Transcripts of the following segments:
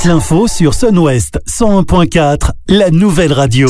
Toute l'info sur Sun-Ouest 101.4, la nouvelle radio.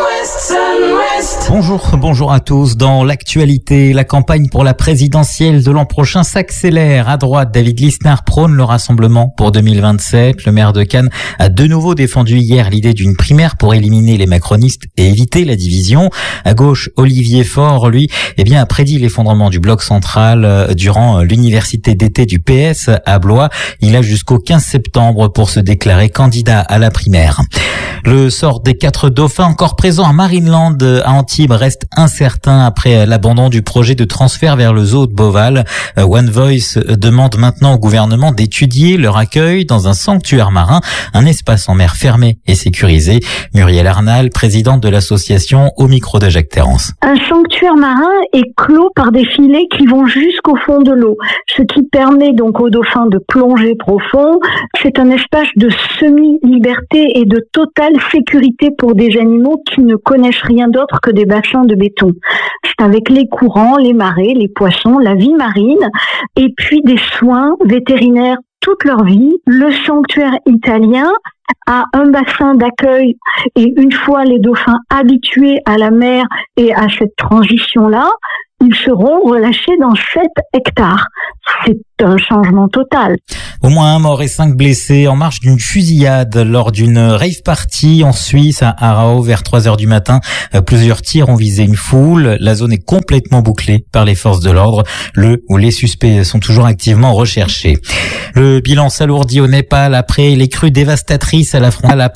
Bonjour à tous. Dans l'actualité, la campagne pour la présidentielle de l'an prochain s'accélère. À droite, David Lisnard prône le rassemblement pour 2027. Le maire de Cannes a de nouveau défendu hier l'idée d'une primaire pour éliminer les macronistes et éviter la division. À gauche, Olivier Faure, lui, a prédit l'effondrement du bloc central durant l'université d'été du PS à Blois. Il a jusqu'au 15 septembre pour se déclarer candidat à la primaire. Le sort des 4 dauphins encore présents à Marineland à Antibes reste incertain après l'abandon du projet de transfert vers le zoo de Beauval. One Voice demande maintenant au gouvernement d'étudier leur accueil dans un sanctuaire marin, un espace en mer fermé et sécurisé. Muriel Arnal, présidente de l'association, au micro de Jacques Terrance. Un sanctuaire marin est clos par des filets qui vont jusqu'au fond de l'eau, ce qui permet donc aux dauphins de plonger profond. C'est un espace de semi-liberté et de totale sécurité pour des animaux qui ne connaissent rien d'autre que des bassins de béton. C'est avec les courants, les marées, les poissons, la vie marine, et puis des soins vétérinaires toute leur vie. Le sanctuaire italien a un bassin d'accueil et une fois les dauphins habitués à la mer et à cette transition-là, ils seront relâchés dans 7 hectares. C'est un changement total. Au moins 1 mort et 5 blessés en marge d'une fusillade lors d'une rave party en Suisse à Aarau vers 3h du matin. Plusieurs tirs ont visé une foule. La zone est complètement bouclée par les forces de l'ordre. Le ou les suspects sont toujours activement recherchés. Le bilan s'alourdit au Népal après les crues dévastatrices à la frontière.